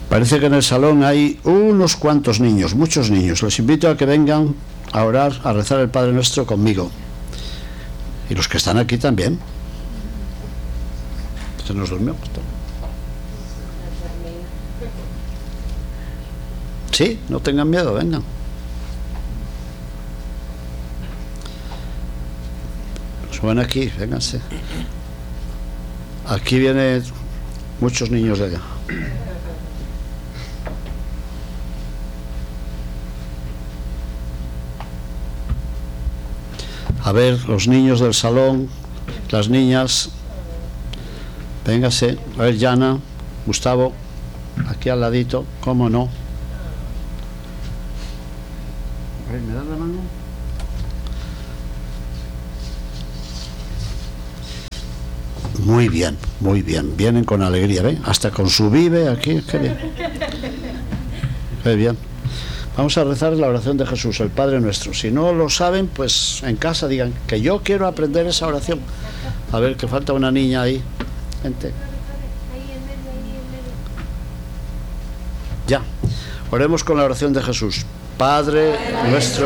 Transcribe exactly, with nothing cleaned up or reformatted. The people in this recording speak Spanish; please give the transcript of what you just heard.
Parece que en el salón hay unos cuantos niños, muchos niños. Les invito a que vengan a orar, a rezar el Padre Nuestro conmigo. Y los que están aquí también. Se nos durmió. Sí, no tengan miedo, vengan. Suban aquí, vénganse. Aquí vienen muchos niños de allá. A ver, los niños del salón, las niñas. Véngase. A ver, Yana, Gustavo, aquí al ladito, ¿cómo no? A ver, ¿me das la mano? Muy bien, muy bien. Vienen con alegría, ¿ven? Hasta con su vive aquí. Qué bien. Qué bien. Vamos a rezar la oración de Jesús, el Padre Nuestro. Si no lo saben, pues en casa digan que yo quiero aprender esa oración. A ver, que falta una niña ahí. Gente. Ya. Oremos con la oración de Jesús. Padre Nuestro